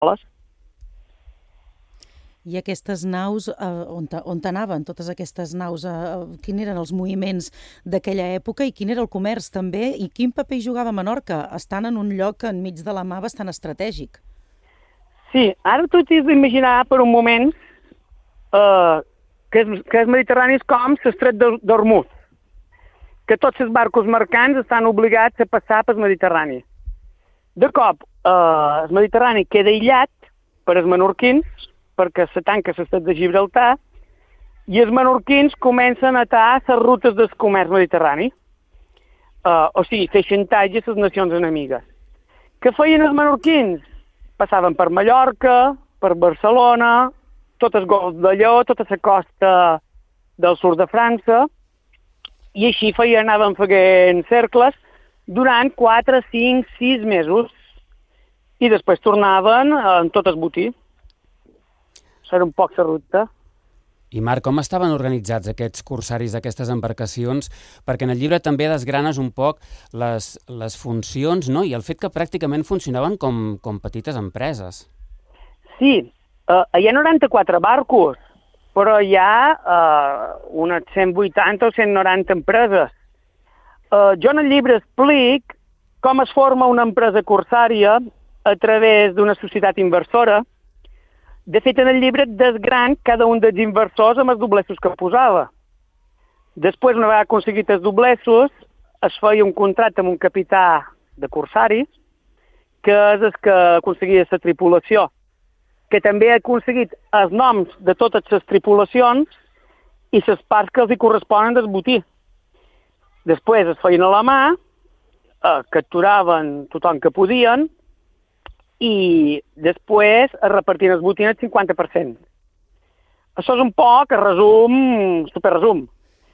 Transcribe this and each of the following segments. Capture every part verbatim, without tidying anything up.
I aquestes naus, eh, on, on anaven totes aquestes naus? Eh, quins eren els moviments d'aquella època i quin era el comerç també? I quin paper hi jugava Menorca, estant en un lloc enmig de la mar bastant estratègic? Sí, ara tu t'has d'imaginar per un moment eh, que, és, que el Mediterrani és com l'estret d'Hormuz, que tots els barcos mercants estan obligats a passar pel Mediterrani. De cop, eh, el Mediterrani queda aïllat per als menorquins, perquè se tanca l'estret de Gibraltar, i els menorquins comencen a atar les rutes del comerç mediterrani. Uh, o sigui, fer xantatge a les nacions enemigues. Què feien els menorquins? Passaven per Mallorca, per Barcelona, tot el golf de Lleó, tota la costa del sud de França, i així feien, anaven fent cercles durant quatre, cinc, sis mesos, i després tornaven en tot el botí. Era un poc la ruta. I Marc, com estaven organitzats aquests corsaris d'aquestes embarcacions? Perquè en el llibre també desgranes un poc les, les funcions, no? I el fet que pràcticament funcionaven com, com petites empreses. Sí, uh, hi ha noranta-quatre barcos, però hi ha uh, unes cent vuitanta o cent noranta empreses. Uh, jo en el llibre explic com es forma una empresa corsària a través d'una societat inversora. De fet, en el llibre desgran cada un dels inversors amb els doblessos que posava. Després, una vegada aconseguit els doblessos, es feia un contracte amb un capità de corsaris, que és el que aconseguia la tripulació, que també ha aconseguit els noms de totes les tripulacions i les parts que els hi corresponen del botí. Després es feien a la mà, eh, capturaven tothom que podien, i després es repartien els botins al cinquanta per cent. Això és un poc, a resum, superresum.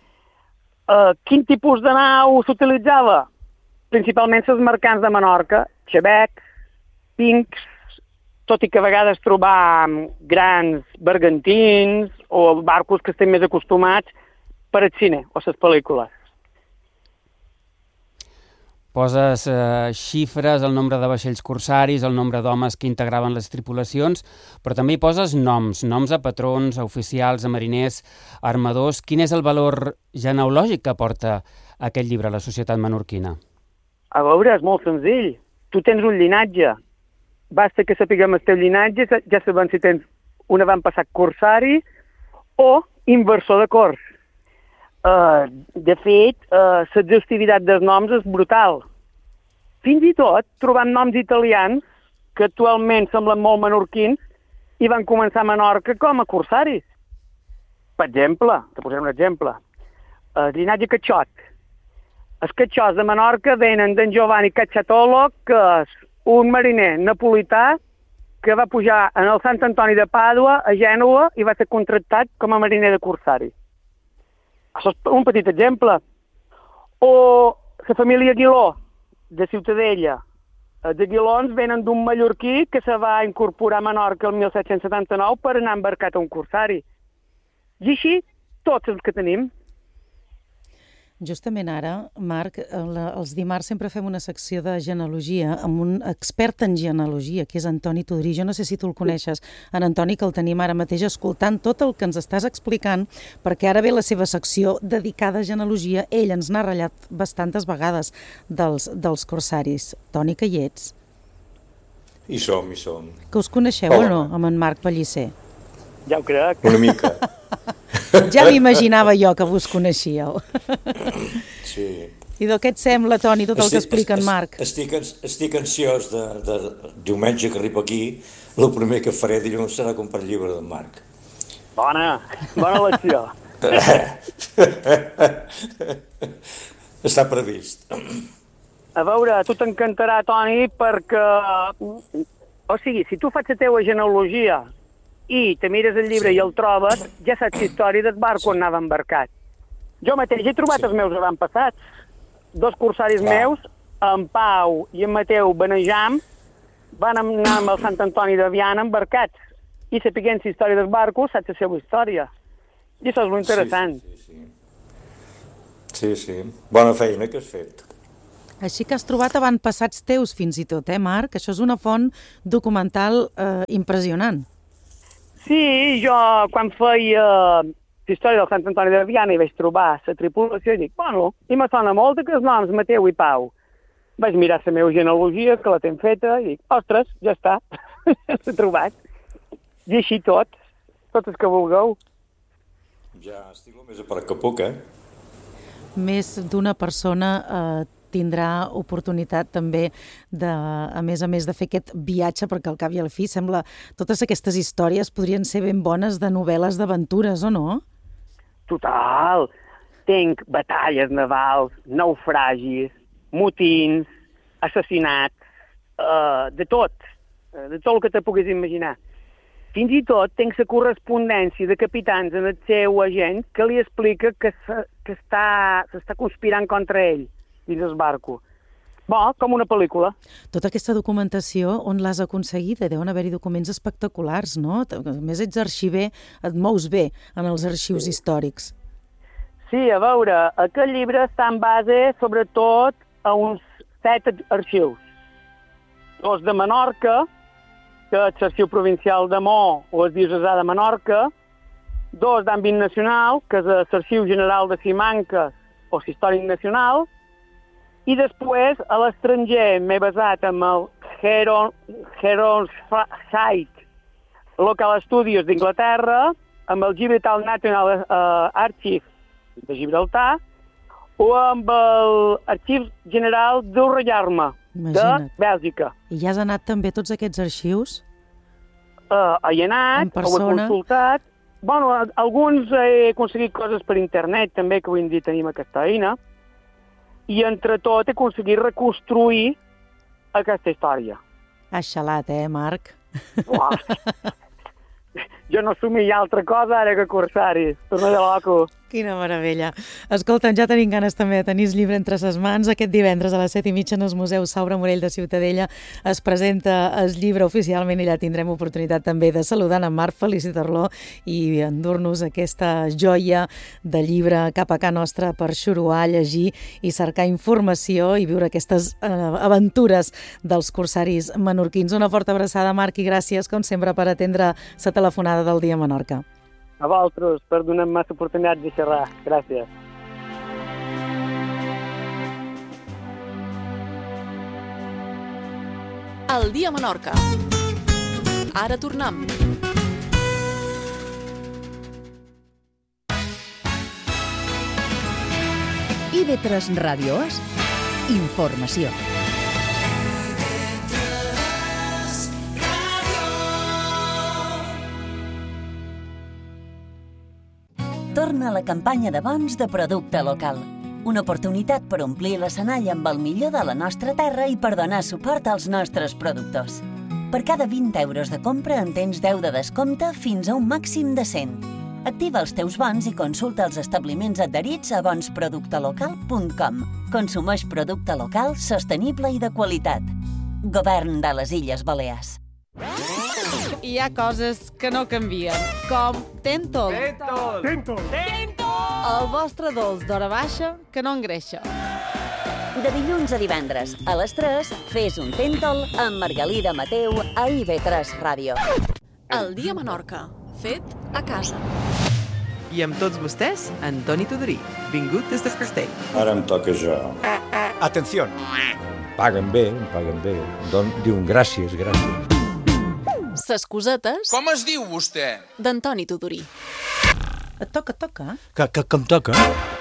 Uh, quin tipus de nau s'utilitzava? Principalment els mercants de Menorca, xabecs, pincs, tot i que a vegades trobam grans bergantins o barcos que estem més acostumats per al cine o les pel·lícules. Poses eh, xifres, el nombre de vaixells corsaris, el nombre d'homes que integraven les tripulacions, però també hi poses noms, noms a patrons, a oficials, a mariners, a armadors. Quin és el valor genealògic que aporta aquest llibre a la societat menorquina? A veure, és molt senzill. Tu tens un llinatge. Basta que sapiguem el teu llinatge, ja sabem si tens un avantpassat corsari o inversor de cors. Uh, de fet, uh, l'exhaustivitat dels noms és brutal. Fins i tot trobant noms italians que actualment semblen molt menorquins i van començar a Menorca com a corsaris. Per exemple, te posaré un exemple, el llinatge Cachot. Els Cachots de Menorca venen d'en Giovanni Cacciatolo, que és un mariner napolità que va pujar en el Sant Antoni de Pàdua, a Gènova, i va ser contractat com a mariner de corsari. Això és un petit exemple. O la família Aguiló, de Ciutadella. Els Aguilons venen d'un mallorquí que se va incorporar a Menorca el mil set-cents setanta-nou per anar embarcat a un corsari. I així, tots els que tenim. Justament ara, Marc, els dimarts sempre fem una secció de genealogia amb un expert en genealogia, que és Antoni Tudrí. Jo no sé si tu el coneixes, en Antoni, que el tenim ara mateix escoltant tot el que ens estàs explicant, perquè ara ve la seva secció dedicada a genealogia. Ell ens n'ha ratllat bastantes vegades dels, dels corsaris. Toni, que hi ets? Hi som, hi som. Que us coneixeu Hola. O no, amb en Marc Pellicer? Ja ho crec. Una mica. Ja m'imaginava jo que vos coneixíeu. Sí. I de què et sembla, Toni, tot el que explica en Marc? Estic, estic ansiós de, de diumenge que arribo aquí. El primer que faré dilluns serà comprar el llibre d'en Marc. Bona, bona lecció. Està previst. A veure, tu t'encantarà, Toni, perquè... O sigui, si tu fas la teua genealogia i te mires el llibre sí. i el trobes, ja saps la història del barco on anava embarcat. Jo mateix he trobat sí. els meus avantpassats. Dos corsaris Clar. meus, en Pau i en Mateu Benejam, van anar amb el Sant Antoni de Viana embarcats. I sapiguent la història del barco, saps la seva història. I això és molt interessant. Sí, sí, sí. Sí, sí. Bona feina que has fet. Així que has trobat avantpassats teus fins i tot, eh, Marc? Això és una font documental eh, impressionant. Sí, jo quan feia la història del Sant Antoni de Viana i vaig trobar la tripulació i dic, bueno, i me sona molt que els noms Mateu i Pau. Vaig mirar la meva genealogia, que la tenc feta, i dic, ostres, ja està, l'he trobat. I així tot, tot el que vulgueu. Ja estic el més a part que puc, eh? Més d'una persona eh, tindrà oportunitat també, de, a més a més de fer aquest viatge, perquè al cap i a la fi sembla totes aquestes històries podrien ser ben bones de novel·les d'aventures, o no? Total. Tinc batalles navals, naufragis, motins, assassinats, uh, de tot, uh, de tot el que te puguis imaginar. Fins i tot tinc la correspondència de capitans en el seu agent que li explica que s'està conspirant contra ell dins el barco. Bo, com una pel·lícula. Tota aquesta documentació, on l'has aconseguida? Deuen haver-hi documents espectaculars, no? A més, ets arxiver, et mous bé en els arxius sí. històrics. Sí, a veure, aquest llibre està en base, sobretot, a uns set arxius. Dos de Menorca, que és l'Arxiu Provincial de Mo o el Diocesà de Menorca, dos d'àmbit nacional, que és l'Arxiu General de Simancas o l'Històric Nacional, i després a l'estranger m'he basat en el Heronside Local Studios d'Inglaterra, amb el Gibraltar National uh, Archive de Gibraltar, o amb l'Arxiu General d'Urrellarme, de Bèlgica. I ja has anat també a tots aquests arxius? Uh, he anat, ho he consultat. Bueno, alguns he aconseguit coses per internet també, que avui en dia tenim aquesta eina, i entre tot he aconseguit reconstruir aquesta història. Has xalat, eh, Marc? Uah. Jo no somia altra cosa ara que cursaris. Torna de loco. Quina meravella. Escolta'm, ja tenim ganes també de tenir el llibre entre ses mans. Aquest divendres a les set i mitja en el Museu Saura Morell de Ciutadella es presenta el llibre oficialment i allà tindrem oportunitat també de saludar en Marc, felicitar-lo i endur-nos aquesta joia de llibre cap a casa nostra per xuruar, llegir i cercar informació i viure aquestes eh, aventures dels corsaris menorquins. Una forta abraçada, Marc, i gràcies, com sempre, per atendre la telefonada del Dia Menorca. A vosaltres, per donar-me l'oportunitat de xerrar. Gràcies. El Dia Menorca. Ara tornem. I ve tres Ràdios. Informació. Torna la campanya de bons de producte local. Una oportunitat per omplir l'escenari amb el millor de la nostra terra i per donar suport als nostres productors. Per cada vint euros de compra en tens deu de descompte fins a un màxim de cent. Activa els teus bons i consulta els establiments adherits a bons producte local punt com. Consumeix producte local, sostenible i de qualitat. Govern de les Illes Balears. Hi ha coses que no canvien, com Tentol. Tentol! Tentol! Tentol! El vostre dolç d'hora baixa que no engreixa. De dilluns a divendres, a les tres, fes un Tentol amb Margalida Mateu a I V tres Ràdio. El Dia Menorca, fet a casa. I amb tots vostès, Antoni Tudorí, vingut des de Castell. Ara em toca jo. Atenció! Paguen bé, em paguen bé. Don, diuen gràcies, gràcies. Ses cosetes... Com es diu vostè? D'Antoni Tudorí. Et toca, et toca. Que, que, que em toca?